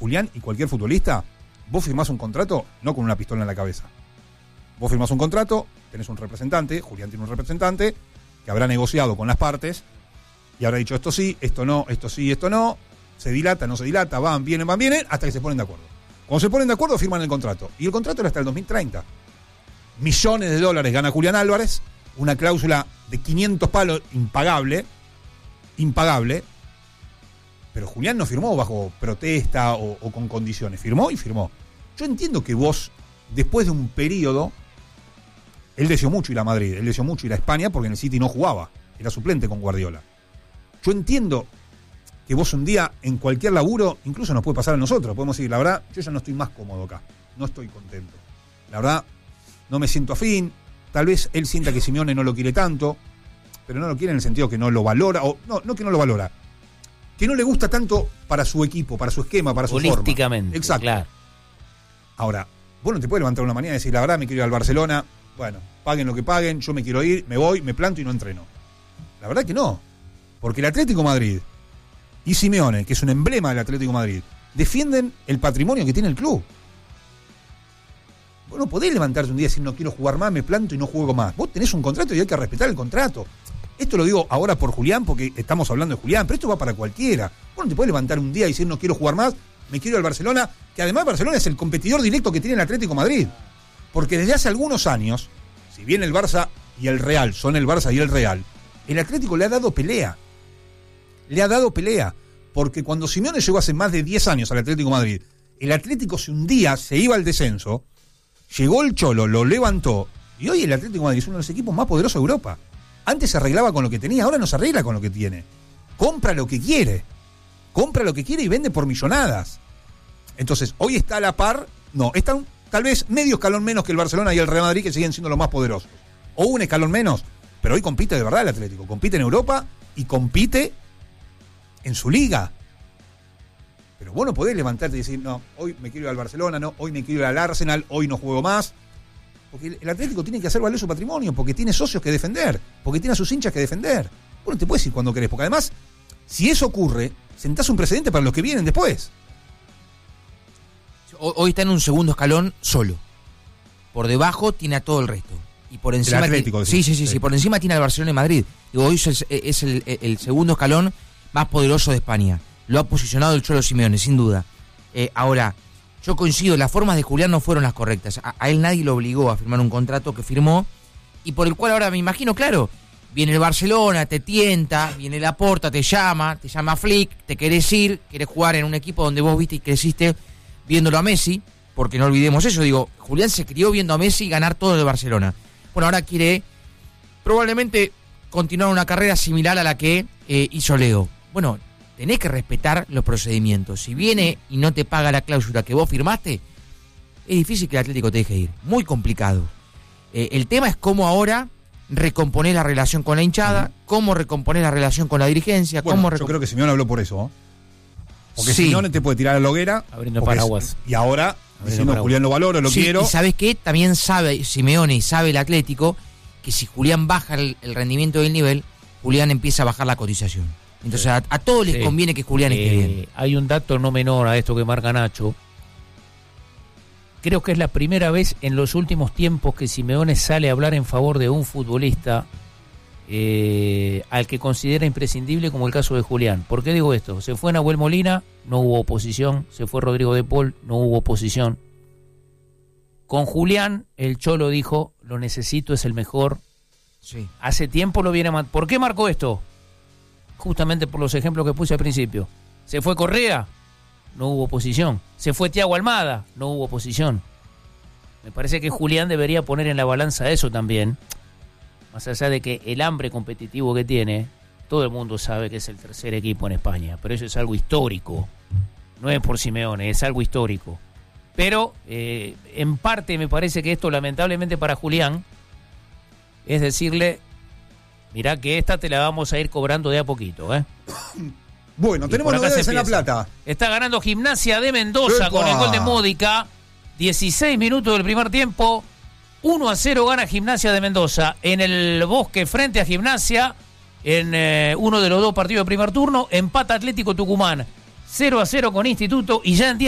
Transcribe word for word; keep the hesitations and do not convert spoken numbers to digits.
Julián y cualquier futbolista, vos firmás un contrato no con una pistola en la cabeza. Vos firmás un contrato, tenés un representante, Julián tiene un representante, que habrá negociado con las partes y habrá dicho esto sí, esto no, esto sí, esto no, se dilata, no se dilata, van, vienen, van, vienen, hasta que se ponen de acuerdo. Cuando se ponen de acuerdo, firman el contrato. Y el contrato era hasta el dos mil treinta. Millones de dólares gana Julián Álvarez, una cláusula de quinientos palos impagable, impagable, pero Julián no firmó bajo protesta o, o con condiciones, firmó y firmó. Yo entiendo que vos, después de un periodo, él deseó mucho ir a Madrid, él deseó mucho ir a España porque en el City no jugaba, era suplente con Guardiola. Yo entiendo que vos un día en cualquier laburo, incluso nos puede pasar a nosotros, podemos decir, la verdad, yo ya no estoy más cómodo acá, no estoy contento. La verdad, no me siento afín, tal vez él sienta que Simeone no lo quiere tanto, pero no lo quiere en el sentido que no lo valora, o no, no que no lo valora, que no le gusta tanto para su equipo, para su esquema, para su forma. Holísticamente, exacto. Claro. Ahora, vos no te puedes levantar una mañana y decir, la verdad, me quiero ir al Barcelona, bueno, paguen lo que paguen, yo me quiero ir, me voy, me planto y no entreno. La verdad que no, porque el Atlético de Madrid y Simeone, que es un emblema del Atlético de Madrid, defienden el patrimonio que tiene el club. Vos no podés levantarte un día y decir, no quiero jugar más, me planto y no juego más. Vos tenés un contrato y hay que respetar el contrato. Esto lo digo ahora por Julián, porque estamos hablando de Julián, pero esto va para cualquiera. Vos no te podés levantar un día y decir, no quiero jugar más, me quiero ir al Barcelona, que además Barcelona es el competidor directo que tiene el Atlético de Madrid. Porque desde hace algunos años, si bien el Barça y el Real son el Barça y el Real, el Atlético le ha dado pelea. Le ha dado pelea. Porque cuando Simeone llegó hace más de diez años al Atlético de Madrid, el Atlético se hundía, se iba al descenso, llegó el Cholo, lo levantó, y hoy el Atlético de Madrid es uno de los equipos más poderosos de Europa. Antes se arreglaba con lo que tenía, ahora no se arregla con lo que tiene. Compra lo que quiere. Compra lo que quiere y vende por millonadas. Entonces, hoy está a la par, no, están tal vez medio escalón menos que el Barcelona y el Real Madrid, que siguen siendo los más poderosos. O un escalón menos, pero hoy compite de verdad el Atlético. Compite en Europa y compite en su liga. Pero vos no podés levantarte y decir, no, hoy me quiero ir al Barcelona, no, hoy me quiero ir al Arsenal, hoy no juego más. Porque el Atlético tiene que hacer valer su patrimonio, porque tiene socios que defender, porque tiene a sus hinchas que defender. Vos no te puedes ir cuando querés, porque además, si eso ocurre, sentás un precedente para los que vienen después. Hoy está en un segundo escalón solo. Por debajo tiene a todo el resto. Y por encima el Atlético, tiene, sí, sí, sí, sí, por encima tiene al Barcelona y Madrid. Digo, hoy es, el, es el, el segundo escalón más poderoso de España. Lo ha posicionado el Cholo Simeone, sin duda. Eh, ahora, yo coincido, las formas de Julián no fueron las correctas. A, a él nadie lo obligó a firmar un contrato que firmó y por el cual ahora me imagino, claro, viene el Barcelona, te tienta, viene Laporta, te llama, te llama Flick, te querés ir, querés jugar en un equipo donde vos viste y creciste viéndolo a Messi, porque no olvidemos eso, digo, Julián se crió viendo a Messi ganar todo de Barcelona. Bueno, ahora quiere probablemente continuar una carrera similar a la que eh, hizo Leo. Bueno, tenés que respetar los procedimientos. Si viene y no te paga la cláusula que vos firmaste, es difícil que el Atlético te deje ir. Muy complicado. Eh, el tema es cómo ahora recomponer la relación con la hinchada, cómo recomponer la relación con la dirigencia. Bueno, cómo yo recomp- creo que Simeone habló por eso, ¿eh? Porque Sí. Simeone te puede tirar a la hoguera. Abriendo porque paraguas. es- Y ahora, Abriendo diciendo paraguas. Julián lo valoro, lo Sí, quiero. y ¿sabes qué? También sabe Simeone y sabe el Atlético que si Julián baja el, el rendimiento del nivel, Julián empieza a bajar la cotización. Entonces Sí. a, a todos les Sí. conviene que Julián esté Eh, bien. Hay un dato no menor a esto que marca Nacho. Creo que es la primera vez en los últimos tiempos que Simeone sale a hablar en favor de un futbolista eh, al que considera imprescindible, como el caso de Julián. ¿Por qué digo esto? Se fue Nahuel Molina, no hubo oposición. Se fue Rodrigo de Paul, no hubo oposición. Con Julián, el Cholo dijo, lo necesito, es el mejor. Sí. Hace tiempo lo viene... man- ¿Por qué marcó esto? Justamente por los ejemplos que puse al principio. Se fue Correa, no hubo oposición. Se fue Thiago Almada, no hubo oposición. Me parece que Julián debería poner en la balanza eso también. Más allá de que el hambre competitivo que tiene, todo el mundo sabe que es el tercer equipo en España, pero eso es algo histórico. No es por Simeone, es algo histórico. Pero eh, en parte me parece que esto, lamentablemente para Julián, es decirle, mirá que esta te la vamos a ir cobrando de a poquito, ¿eh? Bueno, Y tenemos por acá novedades se en La empieza. Plata. Está ganando Gimnasia de Mendoza ¡Epa! con el gol de Módica. dieciséis minutos del primer tiempo. uno a cero gana Gimnasia de Mendoza. En el Bosque frente a Gimnasia. En eh, uno de los dos partidos de primer turno. Empata Atlético Tucumán. cero a cero con Instituto. Y ya en